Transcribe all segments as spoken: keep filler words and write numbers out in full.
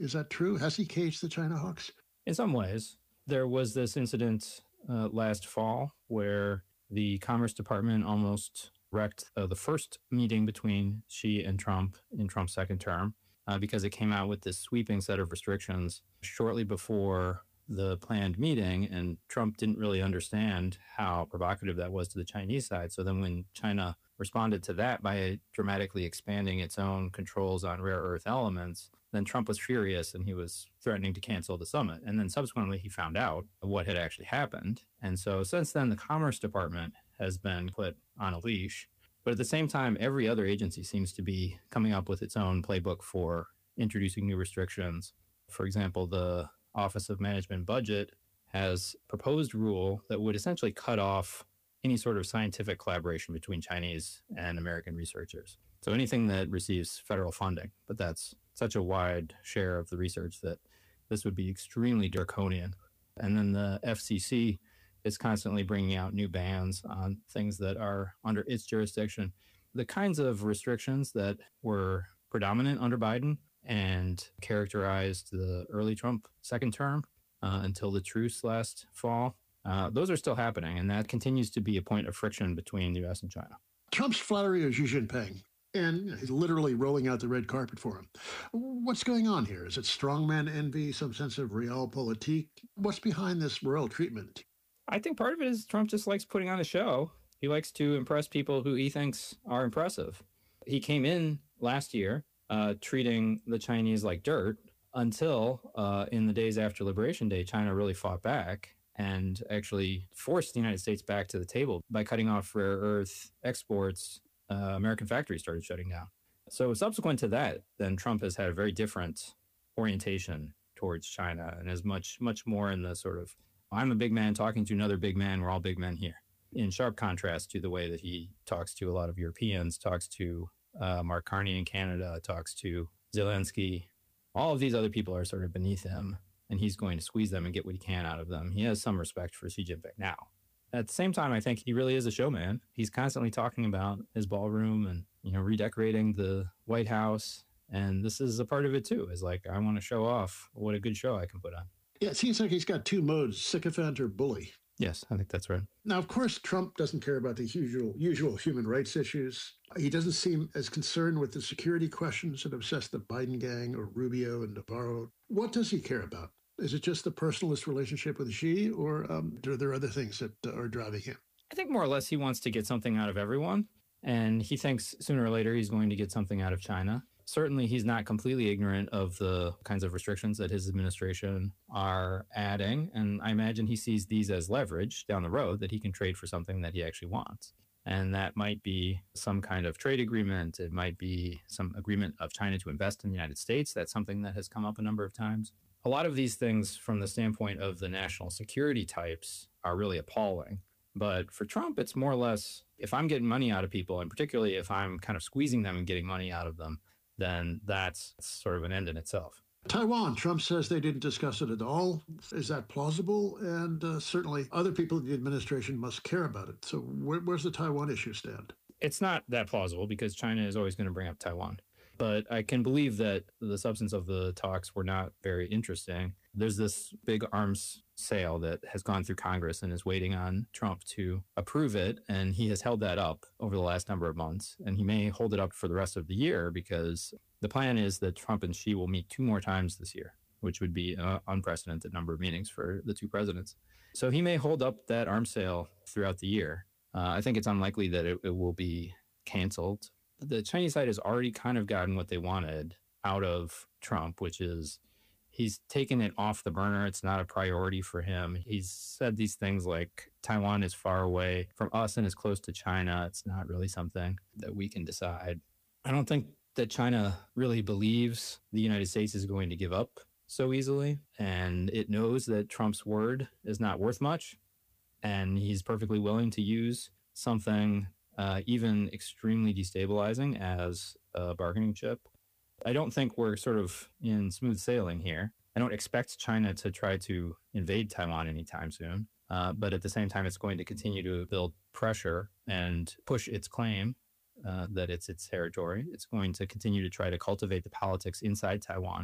Is that true? Has he caged the China hawks? In some ways. There was this incident uh, last fall where the Commerce Department almost wrecked uh, the first meeting between Xi and Trump in Trump's second term uh, because it came out with this sweeping set of restrictions shortly before the planned meeting, and Trump didn't really understand how provocative that was to the Chinese side. So then when China responded to that by dramatically expanding its own controls on rare earth elements, then Trump was furious and he was threatening to cancel the summit. And then subsequently he found out what had actually happened. And so since then, the Commerce Department has been put on a leash. But at the same time, every other agency seems to be coming up with its own playbook for introducing new restrictions. For example, the Office of Management Budget has proposed a rule that would essentially cut off any sort of scientific collaboration between Chinese and American researchers. So anything that receives federal funding, but that's such a wide share of the research that this would be extremely draconian. And then the F C C is constantly bringing out new bans on things that are under its jurisdiction. The kinds of restrictions that were predominant under Biden and characterized the early Trump second term uh, until the truce last fall, uh, those are still happening. And that continues to be a point of friction between the U S and China. Trump's flattery of Xi Jinping, and he's literally rolling out the red carpet for him. What's going on here? Is it strongman envy, some sense of realpolitik? What's behind this royal treatment? I think part of it is Trump just likes putting on a show. He likes to impress people who he thinks are impressive. He came in last year uh, treating the Chinese like dirt until uh, in the days after Liberation Day, China really fought back and actually forced the United States back to the table by cutting off rare earth exports. Uh, American factories started shutting down. So subsequent to that, then Trump has had a very different orientation towards China and is much, much more in the sort of, I'm a big man talking to another big man, we're all big men here. In sharp contrast to the way that he talks to a lot of Europeans, talks to uh, Mark Carney in Canada, talks to Zelensky. All of these other people are sort of beneath him, and he's going to squeeze them and get what he can out of them. He has some respect for Xi Jinping now. At the same time, I think he really is a showman. He's constantly talking about his ballroom and, you know, redecorating the White House. And this is a part of it, too, is like, I want to show off what a good show I can put on. Yeah, it seems like he's got two modes, sycophant or bully. Yes, I think that's right. Now, of course, Trump doesn't care about the usual, usual human rights issues. He doesn't seem as concerned with the security questions that obsess the Biden gang or Rubio and Navarro. What does he care about? Is it just the personalist relationship with Xi, or um, are there other things that uh, are driving him? I think more or less he wants to get something out of everyone, and he thinks sooner or later he's going to get something out of China. Certainly, he's not completely ignorant of the kinds of restrictions that his administration are adding, and I imagine he sees these as leverage down the road that he can trade for something that he actually wants. And that might be some kind of trade agreement. It might be some agreement of China to invest in the United States. That's something that has come up a number of times. A lot of these things from the standpoint of the national security types are really appalling. But for Trump, it's more or less, if I'm getting money out of people, and particularly if I'm kind of squeezing them and getting money out of them, then that's sort of an end in itself. Taiwan, Trump says they didn't discuss it at all. Is that plausible? And uh, certainly other people in the administration must care about it. So where, where's the Taiwan issue stand? It's not that plausible because China is always going to bring up Taiwan. But I can believe that the substance of the talks were not very interesting. There's this big arms sale that has gone through Congress and is waiting on Trump to approve it. And he has held that up over the last number of months. And he may hold it up for the rest of the year because the plan is that Trump and Xi will meet two more times this year, which would be an unprecedented number of meetings for the two presidents. So he may hold up that arms sale throughout the year. Uh, I think it's unlikely that it, it will be canceled. The Chinese side has already kind of gotten what they wanted out of Trump, which is he's taken it off the burner. It's not a priority for him. He's said these things like Taiwan is far away from us and is close to China. It's not really something that we can decide. I don't think that China really believes the United States is going to give up so easily. And it knows that Trump's word is not worth much. And he's perfectly willing to use something Uh, even extremely destabilizing as a bargaining chip. I don't think we're sort of in smooth sailing here. I don't expect China to try to invade Taiwan anytime soon. Uh, but at the same time, it's going to continue to build pressure and push its claim uh, that it's its territory. It's going to continue to try to cultivate the politics inside Taiwan.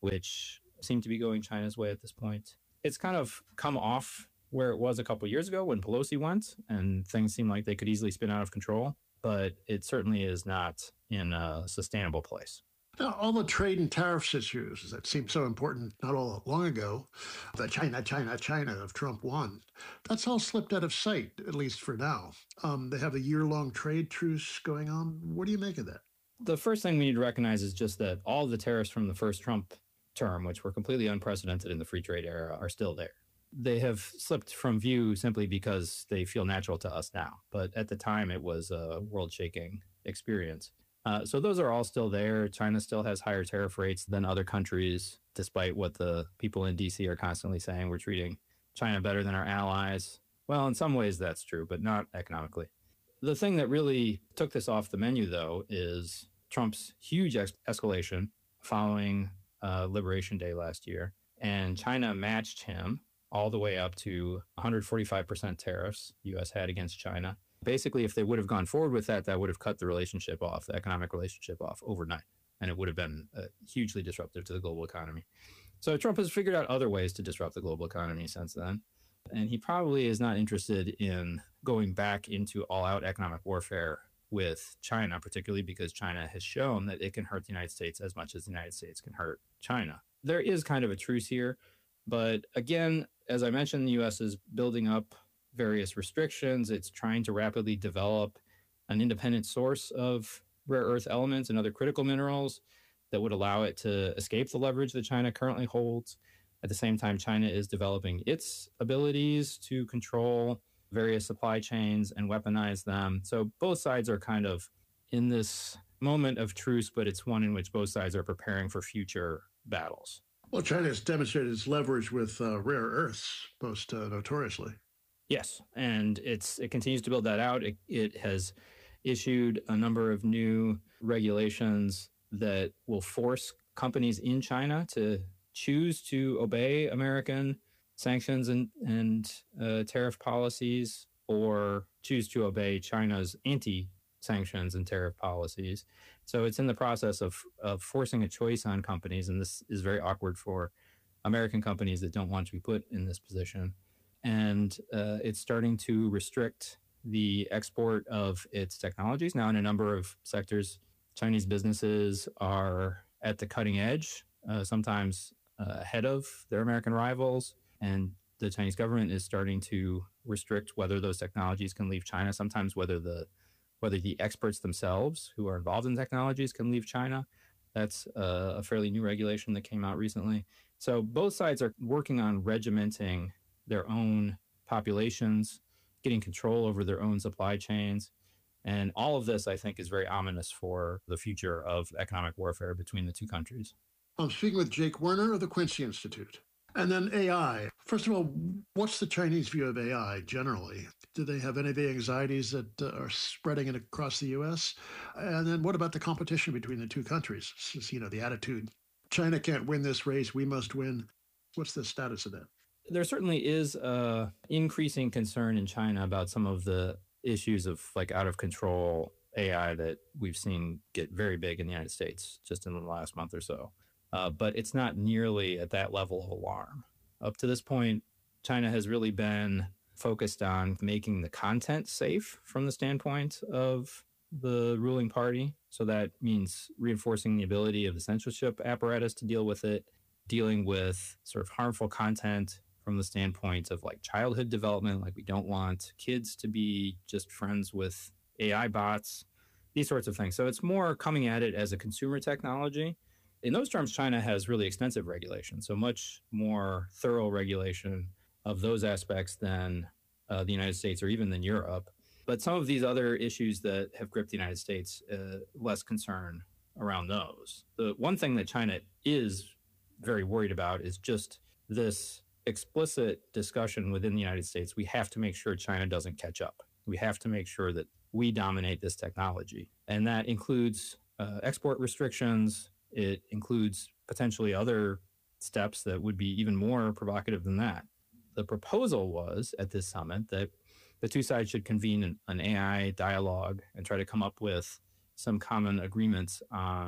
which seem to be going China's way at this point. It's kind of come off where it was a couple of years ago when Pelosi went and things seemed like they could easily spin out of control, but it certainly is not in a sustainable place. Now, all the trade and tariffs issues that seemed so important not all that long ago, the China, China, China of Trump won, that's all slipped out of sight, at least for now. Um, they have a year-long trade truce going on. What do you make of that? The first thing we need to recognize is just that all of the tariffs from the first Trump term, which were completely unprecedented in the free trade era, are still there. They have slipped from view simply because they feel natural to us now. But at the time, it was a world-shaking experience. Uh, so those are all still there. China still has higher tariff rates than other countries, despite what the people in D C are constantly saying. We're treating China better than our allies. Well, in some ways that's true, but not economically. The thing that really took this off the menu, though, is Trump's huge ex- escalation following uh, Liberation Day last year. And China matched him all the way up to one hundred forty-five percent tariffs the U S had against China. Basically, if they would have gone forward with that, that would have cut the relationship off, the economic relationship off overnight. And it would have been uh, hugely disruptive to the global economy. So Trump has figured out other ways to disrupt the global economy since then. And he probably is not interested in going back into all-out economic warfare with China, particularly because China has shown that it can hurt the United States as much as the United States can hurt China. There is kind of a truce here. But again, as I mentioned, the U S is building up various restrictions. It's trying to rapidly develop an independent source of rare earth elements and other critical minerals that would allow it to escape the leverage that China currently holds. At the same time, China is developing its abilities to control various supply chains and weaponize them. So both sides are kind of in this moment of truce, but it's one in which both sides are preparing for future battles. Well, China has demonstrated its leverage with uh, rare earths most uh, notoriously. Yes, and it's it continues to build that out. It, it has issued a number of new regulations that will force companies in China to choose to obey American sanctions and, and uh, tariff policies or choose to obey China's anti-sanctions and tariff policies. So it's in the process of, of forcing a choice on companies, and this is very awkward for American companies that don't want to be put in this position. And uh, it's starting to restrict the export of its technologies. Now, in a number of sectors, Chinese businesses are at the cutting edge, uh, sometimes uh, ahead of their American rivals. And the Chinese government is starting to restrict whether those technologies can leave China, sometimes whether the whether the experts themselves who are involved in technologies can leave China. That's uh, a fairly new regulation that came out recently. So both sides are working on regimenting their own populations, getting control over their own supply chains. And all of this, I think, is very ominous for the future of economic warfare between the two countries. I'm speaking with Jake Werner of the Quincy Institute. And then A I. First of all, what's the Chinese view of A I generally? Do they have any of the anxieties that uh, are spreading it across the U S? And then what about the competition between the two countries? Just, you know, the attitude, China can't win this race, we must win. What's the status of that? There certainly is uh, increasing concern in China about some of the issues of like out of control A I that we've seen get very big in the United States just in the last month or so. Uh, but it's not nearly at that level of alarm. Up to this point, China has really been focused on making the content safe from the standpoint of the ruling party. So that means reinforcing the ability of the censorship apparatus to deal with it, dealing with sort of harmful content from the standpoint of like childhood development, like we don't want kids to be just friends with A I bots, these sorts of things. So it's more coming at it as a consumer technology. In those terms, China has really extensive regulation, so much more thorough regulation of those aspects than uh, the United States or even than Europe. But some of these other issues that have gripped the United States, uh, less concern around those. The one thing that China is very worried about is just this explicit discussion within the United States. We have to make sure China doesn't catch up. We have to make sure that we dominate this technology. And that includes uh, export restrictions. It includes potentially other steps that would be even more provocative than that. The proposal was at this summit that the two sides should convene an, an A I dialogue and try to come up with some common agreements on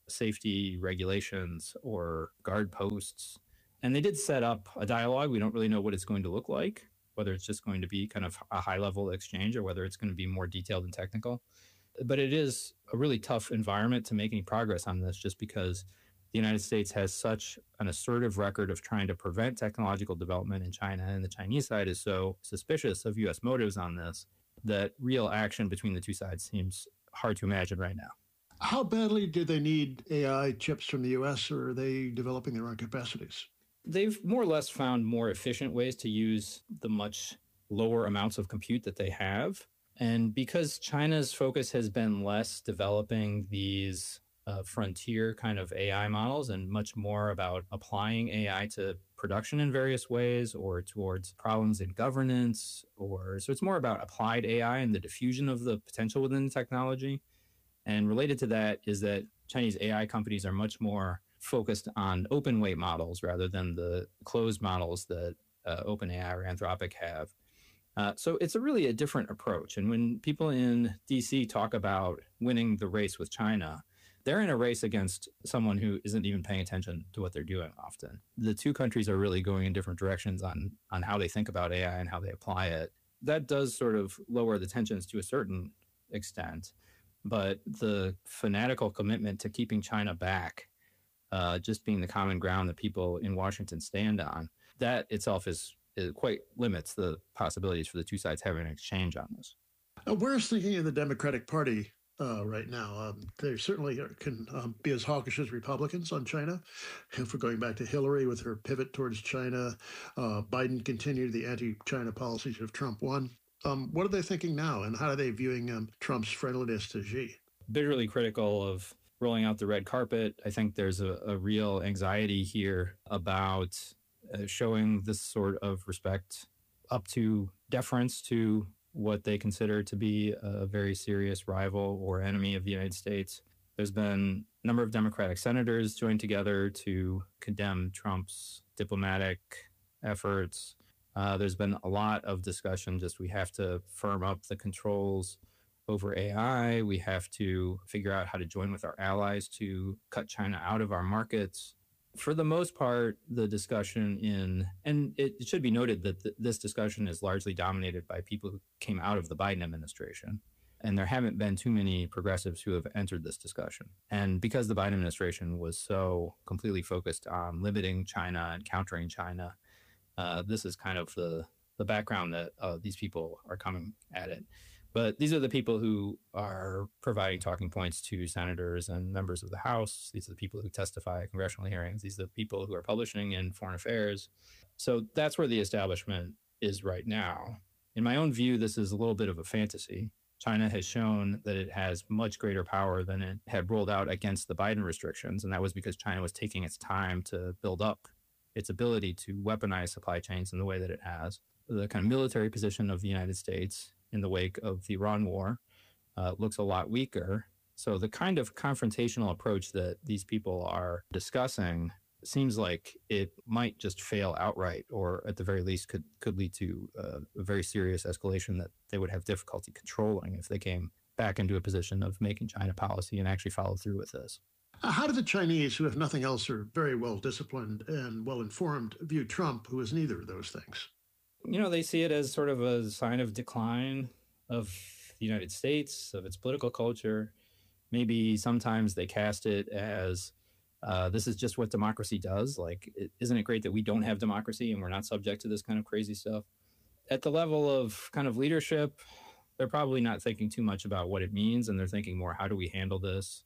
safety regulations or guard posts. And they did set up a dialogue. We don't really know what it's going to look like, whether it's just going to be kind of a high level exchange or whether it's going to be more detailed and technical. But it is a really tough environment to make any progress on this just because the United States has such an assertive record of trying to prevent technological development in China, and the Chinese side is so suspicious of U S motives on this that real action between the two sides seems hard to imagine right now. How badly do they need A I chips from the U S, or are they developing their own capacities? They've more or less found more efficient ways to use the much lower amounts of compute that they have. And because China's focus has been less developing these uh, frontier kind of A I models and much more about applying A I to production in various ways or towards problems in governance, or so it's more about applied A I and the diffusion of the potential within the technology. And related to that is that Chinese A I companies are much more focused on open weight models rather than the closed models that uh, OpenAI or Anthropic have. Uh, so it's a really a different approach. And when people in D C talk about winning the race with China, they're in a race against someone who isn't even paying attention to what they're doing often. The two countries are really going in different directions on, on how they think about A I and how they apply it. That does sort of lower the tensions to a certain extent. But the fanatical commitment to keeping China back, uh, just being the common ground that people in Washington stand on, that itself is, is quite limits the possibilities for the two sides having an exchange on this. Uh, where's thinking of the Democratic Party uh, right now? Um, they certainly are, can um, be as hawkish as Republicans on China. If we're going back to Hillary with her pivot towards China, uh, Biden continued the anti-China policies of Trump won. Um, what are they thinking now, and how are they viewing um, Trump's friendliness to Xi? Bitterly critical of rolling out the red carpet. I think there's a, a real anxiety here about uh, showing this sort of respect up to deference to what they consider to be a very serious rival or enemy of the United States. There's been a number of Democratic senators joined together to condemn Trump's diplomatic efforts. Uh, there's been a lot of discussion, just we have to firm up the controls over A I. We have to figure out how to join with our allies to cut China out of our markets. For the most part, the discussion in, and it, it should be noted that th- this discussion is largely dominated by people who came out of the Biden administration. And there haven't been too many progressives who have entered this discussion. And because the Biden administration was so completely focused on limiting China and countering China, Uh, this is kind of the, the background that uh, these people are coming at it. But these are the people who are providing talking points to senators and members of the House. These are the people who testify at congressional hearings. These are the people who are publishing in Foreign Affairs. So that's where the establishment is right now. In my own view, this is a little bit of a fantasy. China has shown that it has much greater power than it had rolled out against the Biden restrictions. And that was because China was taking its time to build up its ability to weaponize supply chains in the way that it has. The kind of military position of the United States in the wake of the Iran war uh, looks a lot weaker. So the kind of confrontational approach that these people are discussing seems like it might just fail outright, or at the very least could, could lead to uh, a very serious escalation that they would have difficulty controlling if they came back into a position of making China policy and actually follow through with this. How do the Chinese, who, if nothing else, are very well disciplined and well informed, view Trump, who is neither of those things? You know, they see it as sort of a sign of decline of the United States, of its political culture. Maybe sometimes they cast it as uh, this is just what democracy does. Like, it, isn't it great that we don't have democracy and we're not subject to this kind of crazy stuff? At the level of kind of leadership, they're probably not thinking too much about what it means, and they're thinking more, how do we handle this?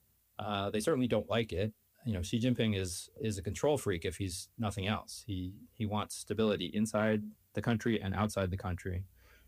Uh, they certainly don't like it. You know, Xi Jinping is is a control freak if he's nothing else. He he wants stability inside the country and outside the country.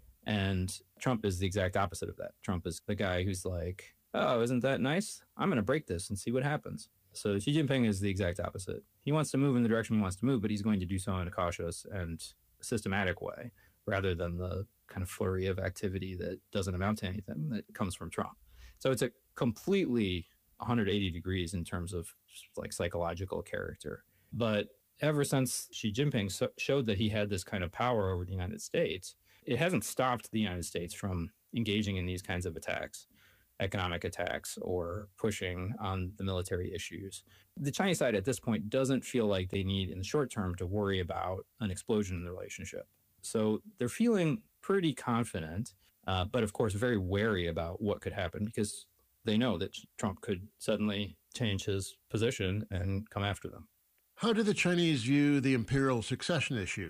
And Trump is the exact opposite of that. Trump is the guy who's like, oh, isn't that nice? I'm going to break this and see what happens. So Xi Jinping is the exact opposite. He wants to move in the direction he wants to move, but he's going to do so in a cautious and systematic way, rather than the kind of flurry of activity that doesn't amount to anything that comes from Trump. So it's a completely one hundred eighty degrees in terms of like psychological character. But ever since Xi Jinping so showed that he had this kind of power over the United States, it hasn't stopped the United States from engaging in these kinds of attacks. economic attacks or pushing on the military issues. The Chinese side at this point doesn't feel like they need in the short term to worry about an explosion in the relationship. So they're feeling pretty confident, uh, but of course very wary about what could happen because they know that Trump could suddenly change his position and come after them. How do the Chinese view the imperial succession issue?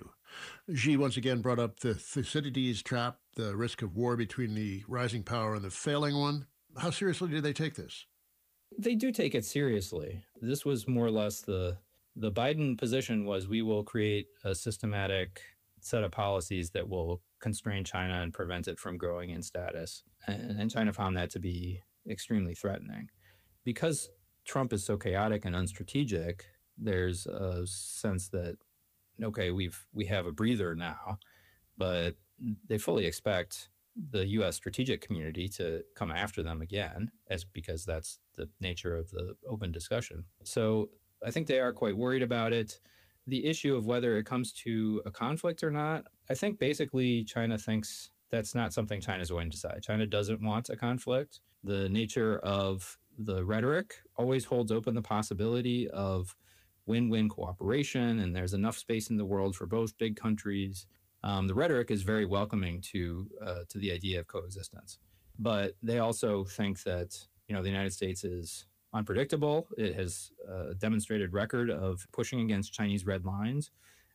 Xi once again brought up the Thucydides trap, the risk of war between the rising power and the failing one. How seriously do they take this? They do take it seriously. This was more or less the the Biden position was we will create a systematic set of policies that will constrain China and prevent it from growing in status. And, and China found that to be extremely threatening. Because Trump is so chaotic and unstrategic, there's a sense that, okay, we've we have a breather now, but they fully expect the U S strategic community to come after them again, as because that's the nature of the open discussion. So I think they are quite worried about it. The issue of whether it comes to a conflict or not, I think basically China thinks that's not something China's going to decide. China doesn't want a conflict. The nature of the rhetoric always holds open the possibility of win-win cooperation, and there's enough space in the world for both big countries. Um, the rhetoric is very welcoming to uh, to the idea of coexistence, but they also think that you know the United States is unpredictable. It has a demonstrated record of pushing against Chinese red lines,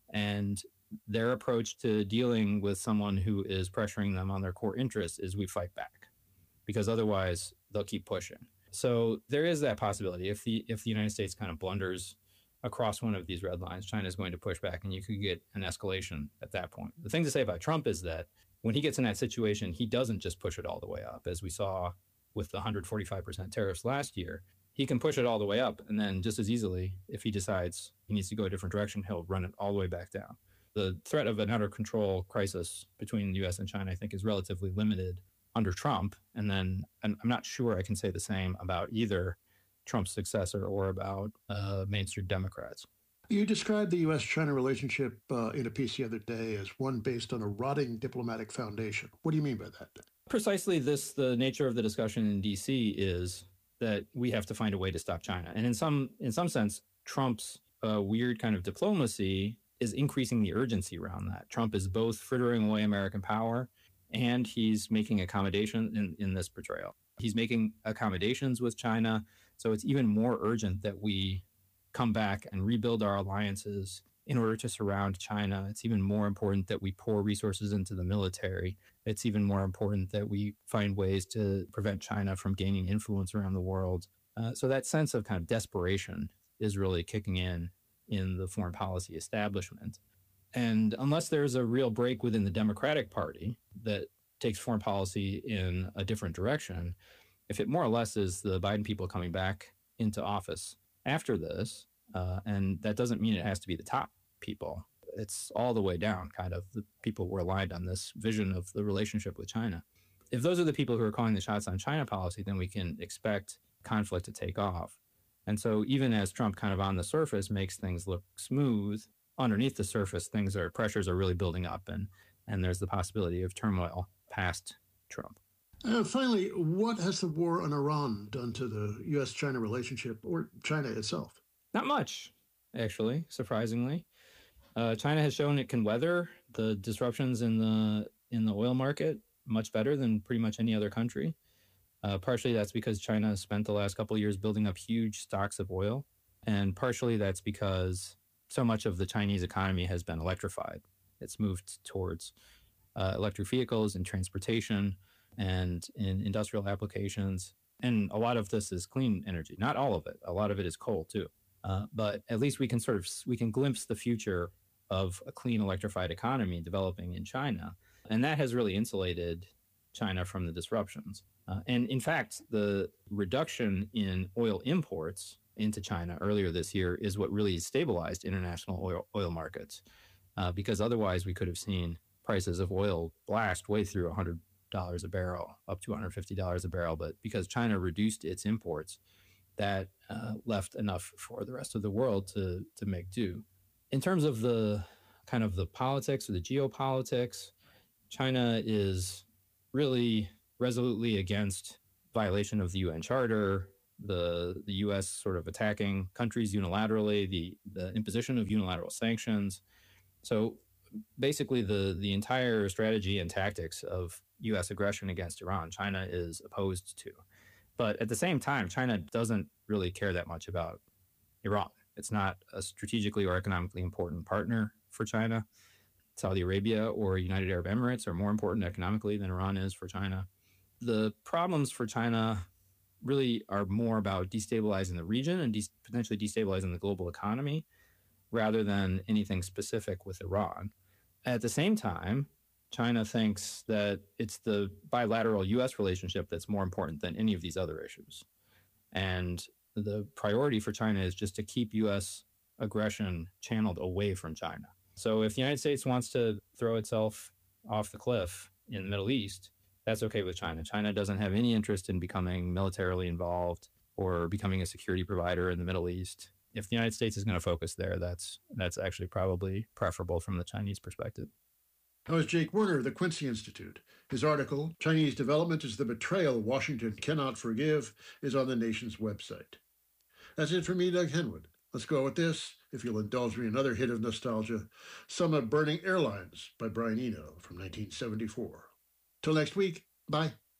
and their approach to dealing with someone who is pressuring them on their core interests is we fight back, because otherwise they'll keep pushing. So there is that possibility. If the if the United States kind of blunders across one of these red lines, China is going to push back, and you could get an escalation at that point. The thing to say about Trump is that when he gets in that situation, he doesn't just push it all the way up, as we saw with the one hundred forty-five percent tariffs last year. He can push it all the way up, and then just as easily, if he decides he needs to go a different direction, he'll run it all the way back down. The threat of an out of control crisis between the U S and China, I think, is relatively limited under Trump. And then and I'm not sure I can say the same about either Trump's successor or about uh, mainstream Democrats. You described the U S China relationship uh, in a piece the other day as one based on a rotting diplomatic foundation. What do you mean by that? Precisely this, the nature of the discussion in D C is that we have to find a way to stop China. And in some in some sense, Trump's uh, weird kind of diplomacy is increasing the urgency around that. Trump is both frittering away American power and he's making accommodation in, in this portrayal. He's making accommodations with China. So it's even more urgent that we come back and rebuild our alliances in order to surround China. It's even more important that we pour resources into the military. It's even more important that we find ways to prevent China from gaining influence around the world. Uh, so that sense of kind of desperation is really kicking in in the foreign policy establishment. And unless there's a real break within the Democratic Party that takes foreign policy in a different direction, if it more or less is the Biden people coming back into office after this, uh, and that doesn't mean it has to be the top people. It's all the way down, kind of, the people who are aligned on this vision of the relationship with China. If those are the people who are calling the shots on China policy, then we can expect conflict to take off. And so even as Trump kind of on the surface makes things look smooth, underneath the surface, things are pressures are really building up, and and there's the possibility of turmoil past Trump. Uh, finally, what has the war on Iran done to the U S China relationship or China itself? Not much, actually, surprisingly. Uh, China has shown it can weather the disruptions in the in the oil market much better than pretty much any other country. Uh, partially that's because China has spent the last couple of years building up huge stocks of oil, and partially that's because so much of the Chinese economy has been electrified. It's moved towards uh, electric vehicles and transportation and in industrial applications. And a lot of this is clean energy. Not all of it. A lot of it is coal too. Uh, but at least we can sort of, we can glimpse the future of a clean electrified economy developing in China. And that has really insulated China from the disruptions. Uh, and in fact, the reduction in oil imports into China earlier this year is what really stabilized international oil, oil markets, uh, because otherwise we could have seen prices of oil blast way through one hundred dollars a barrel, up to one hundred fifty dollars a barrel. But because China reduced its imports, that uh, left enough for the rest of the world to to make do. In terms of the kind of the politics or the geopolitics, China is really resolutely against violation of the U N Charter, the the U S sort of attacking countries unilaterally, the the imposition of unilateral sanctions. So basically, the the entire strategy and tactics of U S aggression against Iran, China is opposed to. But at the same time, China doesn't really care that much about Iran. It's not a strategically or economically important partner for China. Saudi Arabia or United Arab Emirates are more important economically than Iran is for China. The problems for China really are more about destabilizing the region and de- potentially destabilizing the global economy rather than anything specific with Iran. At the same time, China thinks that it's the bilateral U S relationship that's more important than any of these other issues. And the priority for China is just to keep U S aggression channeled away from China. So if the United States wants to throw itself off the cliff in the Middle East, that's okay with China. China doesn't have any interest in becoming militarily involved or becoming a security provider in the Middle East. If the United States is going to focus there, that's that's actually probably preferable from the Chinese perspective. That was Jake Werner of the Quincy Institute. His article, Chinese Development is the Betrayal Washington Cannot Forgive, is on the nation's website. That's it for me, Doug Henwood. Let's go with this, if you'll indulge me, another hit of nostalgia, Some of Burning Airlines by Brian Eno from nineteen seventy-four. Till next week, bye.